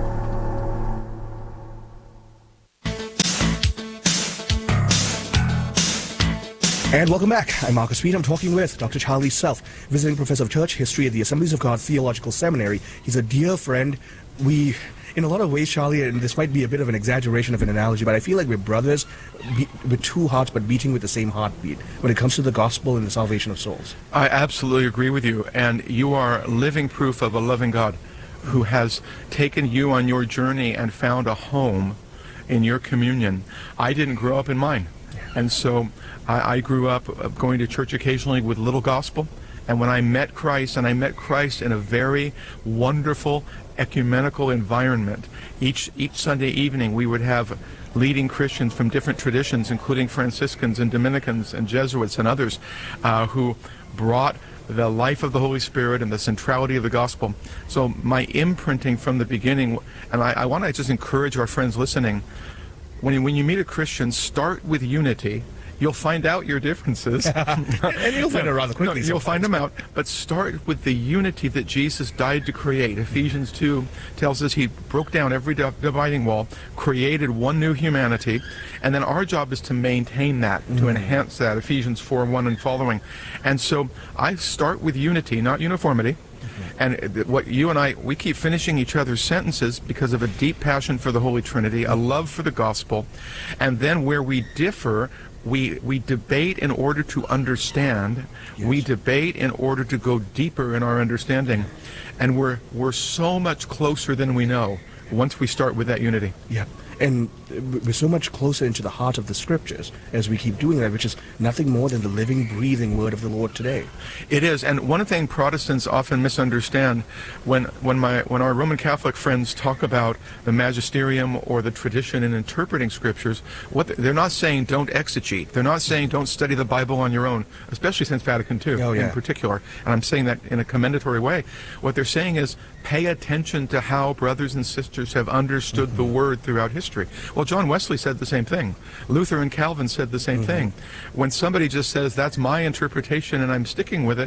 And welcome back. I'm Marcus Peter. I'm talking with Dr. Charlie Self, visiting professor of church history at the Assemblies of God Theological Seminary. He's a dear friend. We, in a lot of ways, Charlie, and this might be a bit of an exaggeration of an analogy, but I feel like we're brothers with two hearts but beating with the same heartbeat when it comes to the gospel and the salvation of souls. I absolutely agree with you, and you are living proof of a loving God who has taken you on your journey and found a home in your communion. I didn't grow up in mine, and so I grew up going to church occasionally with little gospel, and when I met Christ, and I met Christ in a very wonderful ecumenical environment, each Sunday evening we would have leading Christians from different traditions, including Franciscans and Dominicans and Jesuits and others, who brought the life of the Holy Spirit and the centrality of the gospel. So my imprinting from the beginning, and I want to just encourage our friends listening, when you meet a Christian, start with unity. You'll find out your differences. And you'll find it rather quickly. You'll find them out. But start with the unity that Jesus died to create. Ephesians 2 tells us he broke down every dividing wall, created one new humanity, and then our job is to maintain that, to enhance that, Ephesians 4:1 and following. And so I start with unity, not uniformity. And what you and I, we keep finishing each other's sentences because of a deep passion for the Holy Trinity, a love for the gospel, and then where we differ, we debate in order to understand. Yes. We debate in order to go deeper in our understanding, and we're so much closer than we know once we start with that unity. Yeah. And we're so much closer into the heart of the Scriptures as we keep doing that, which is nothing more than the living, breathing Word of the Lord today. It is, and one thing Protestants often misunderstand when our Roman Catholic friends talk about the magisterium or the tradition in interpreting Scriptures, what they're not saying don't exegete. They're not saying don't study the Bible on your own, especially since Vatican II in particular. And I'm saying that in a commendatory way. What they're saying is pay attention to how brothers and sisters have understood the Word throughout history. Well, John Wesley said the same thing. Luther and Calvin said the same thing. When somebody just says, that's my interpretation and I'm sticking with it,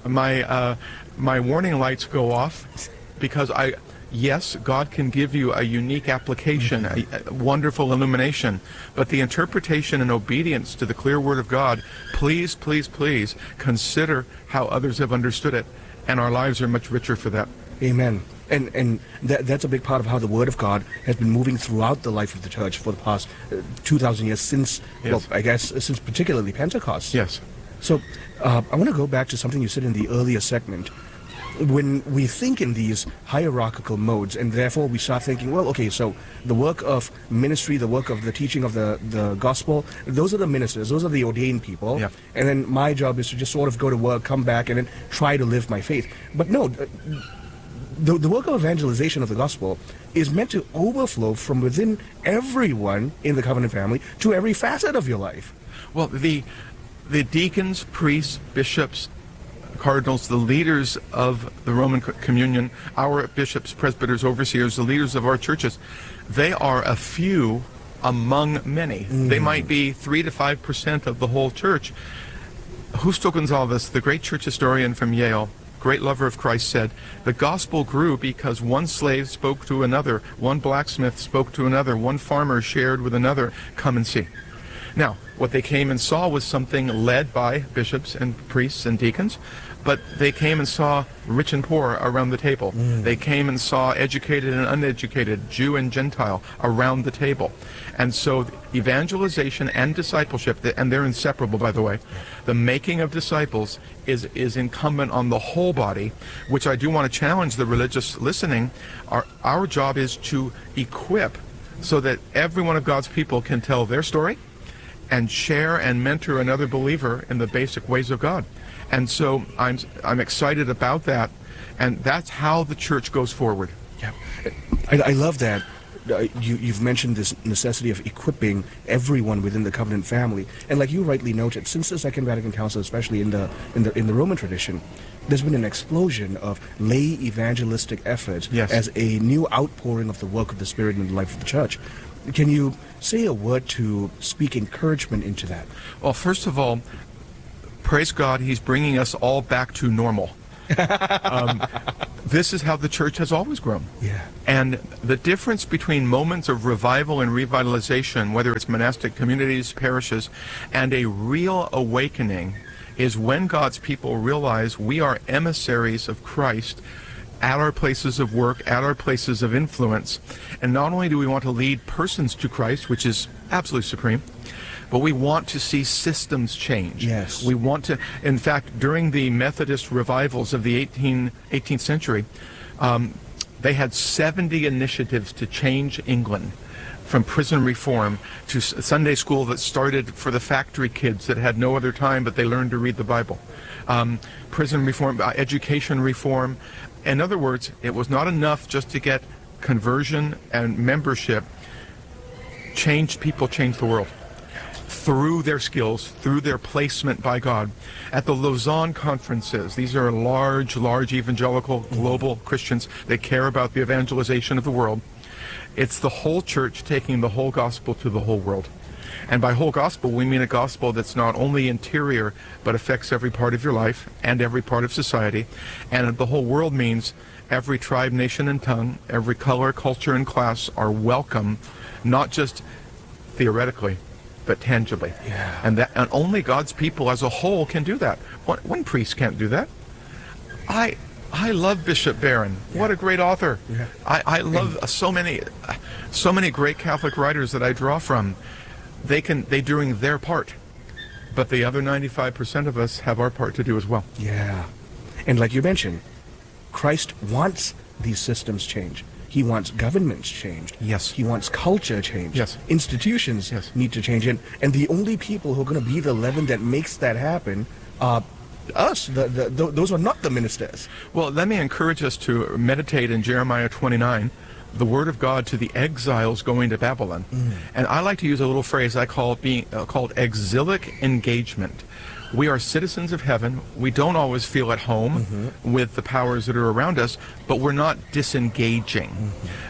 my warning lights go off, because yes, God can give you a unique application, a wonderful illumination, but the interpretation and obedience to the clear Word of God, please, please, please consider how others have understood it, and our lives are much richer for that. Amen. And that's a big part of how the Word of God has been moving throughout the life of the Church for the past 2,000 years, since, well, I guess, since particularly Pentecost. Yes. So I want to go back to something you said in the earlier segment. When we think in these hierarchical modes, and therefore we start thinking, well, okay, so the work of ministry, the work of the teaching of the gospel, those are the ministers, those are the ordained people, and then my job is to just sort of go to work, come back, and then try to live my faith. But no, the work of evangelization of the gospel is meant to overflow from within everyone in the covenant family to every facet of your life. Well, the deacons, priests, bishops, cardinals, the leaders of the Roman communion, our bishops, presbyters, overseers, the leaders of our churches, they are a few among many. They might be 3 to 5% of the whole church. Justo Gonzalez, the great church historian from Yale, great lover of Christ, said, the gospel grew because one slave spoke to another, one blacksmith spoke to another, one farmer shared with another. Come and see. Now, what they came and saw was something led by bishops and priests and deacons, but they came and saw rich and poor around the table. They came and saw educated and uneducated, Jew and Gentile around the table. And so evangelization and discipleship, and they're inseparable, by the way, the making of disciples is incumbent on the whole body, which I do want to challenge the religious listening. Our job is to equip so that every one of God's people can tell their story and share and mentor another believer in the basic ways of God. And so I'm excited about that, and that's how the church goes forward. Yeah. I love that. You've mentioned this necessity of equipping everyone within the covenant family, and like you rightly noted, since the Second Vatican Council, especially in the Roman tradition, there's been an explosion of lay evangelistic efforts as a new outpouring of the work of the Spirit in the life of the Church. Can you say a word to speak encouragement into that? Well, first of all, praise God, He's bringing us all back to normal. This is how the church has always grown. Yeah. And the difference between moments of revival and revitalization, whether it's monastic communities, parishes, and a real awakening, is when God's people realize we are emissaries of Christ at our places of work, at our places of influence. And not only do we want to lead persons to Christ, which is absolutely supreme, but we want to see systems change. Yes. We want to, in fact, during the Methodist revivals of the 18th century, they had 70 initiatives to change England, from prison reform to Sunday school that started for the factory kids that had no other time but they learned to read the Bible. Prison reform, education reform. In other words, it was not enough just to get conversion and membership. Changed people, changed the world. Through their skills, through their placement by God. At the Lausanne conferences, these are large evangelical global Christians that care about the evangelization of the world. It's the whole church taking the whole gospel to the whole world. And by whole gospel, we mean a gospel that's not only interior, but affects every part of your life and every part of society. And the whole world means every tribe, nation, and tongue, every color, culture, and class are welcome, not just theoretically, but tangibly. Yeah. And only God's people as a whole can do that. One priest can't do that. I love Bishop Barron. Yeah. What a great author. Yeah. I love so many great Catholic writers that I draw from. They doing their part, but the other 95% of us have our part to do as well. Yeah. And like you mentioned, Christ wants these systems changed. He wants governments changed. Yes. He wants culture changed. Yes. Institutions need to change. And the only people who are going to be the leaven that makes that happen are us. Those are not the ministers. Well, let me encourage us to meditate in Jeremiah 29, the word of God to the exiles going to Babylon. And I like to use a little phrase I call called exilic engagement. We are citizens of heaven. We don't always feel at home with the powers that are around us, but we're not disengaging.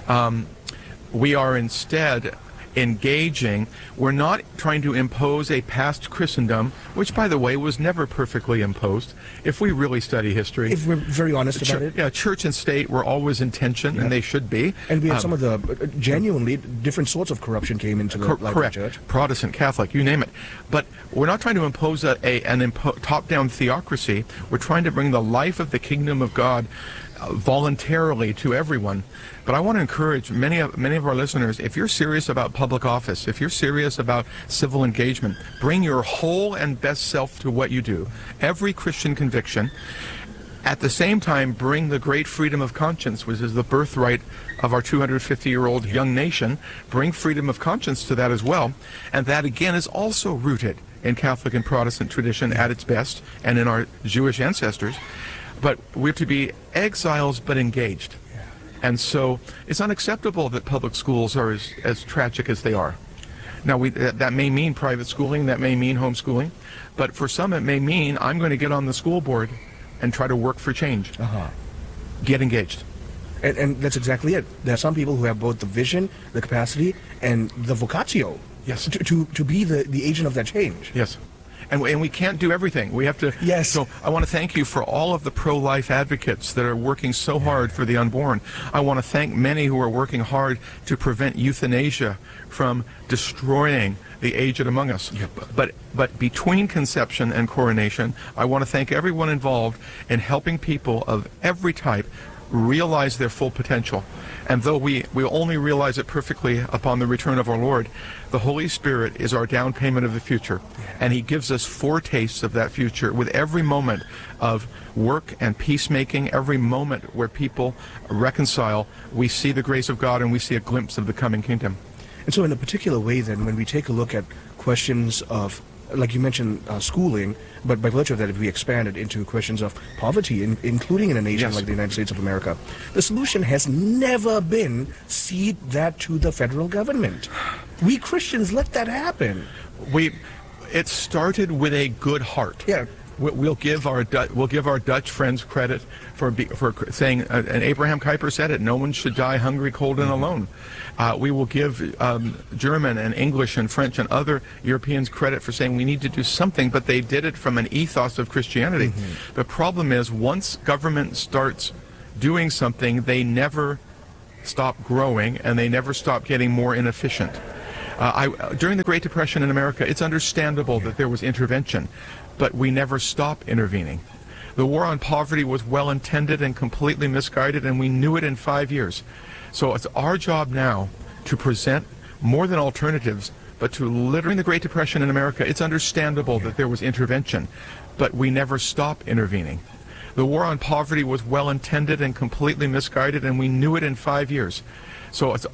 We are instead engaging. We're not trying to impose a past Christendom, which, by the way, was never perfectly imposed. If we really study history, if we're very honest about it, yeah, church and state were always in tension, and they should be. And we had some of the genuinely different sorts of corruption came into the life of the church. Protestant, Catholic, you name it. But we're not trying to impose an top-down theocracy. We're trying to bring the life of the kingdom of God voluntarily to everyone. But I want to encourage many of our listeners, if you're serious about public office, if you're serious about civil engagement, bring your whole and best self to what you do. Every Christian conviction. At the same time, bring the great freedom of conscience, which is the birthright of our 250-year-old young nation. Bring freedom of conscience to that as well. And that, again, is also rooted in Catholic and Protestant tradition at its best, and in our Jewish ancestors. But we're to be exiles but engaged. And so it's unacceptable that public schools are as tragic as they are. Now, that may mean private schooling, that may mean homeschooling, but for some it may mean I'm going to get on the school board and try to work for change. Get engaged. And that's exactly it. There are some people who have both the vision, the capacity, and the vocatio to be the agent of that change. Yes. And we can't do everything. We have to. Yes. So I want to thank you for all of the pro-life advocates that are working so hard for the unborn. I want to thank many who are working hard to prevent euthanasia from destroying the aged among us. Yep. But between conception and coronation, I want to thank everyone involved in helping people of every type realize their full potential. And though we only realize it perfectly upon the return of our Lord, the Holy Spirit is our down payment of the future. And He gives us foretastes of that future with every moment of work and peacemaking, every moment where people reconcile. We see the grace of God and we see a glimpse of the coming kingdom. And so in a particular way then, when we take a look at questions of like you mentioned, schooling, but by virtue of that, if we expand it into questions of poverty, including in a nation like the United States of America, the solution has never been cede that to the federal government. We Christians let that happen. It started with a good heart. Yeah. We'll give our Dutch friends credit for saying, and Abraham Kuyper said it, no one should die hungry, cold, and alone. We will give German and English and French and other Europeans credit for saying we need to do something, but they did it from an ethos of Christianity. The problem is, once government starts doing something, they never stop growing, and they never stop getting more inefficient. During the Great Depression in America, it's understandable that there was intervention, but we never stop intervening. The war on poverty was well-intended and completely misguided, and we knew it in 5 years. So it's our job now to present more than alternatives, but to during the Great Depression in America, it's understandable that there was intervention, but we never stop intervening. The war on poverty was well-intended and completely misguided, and we knew it in 5 years. So it's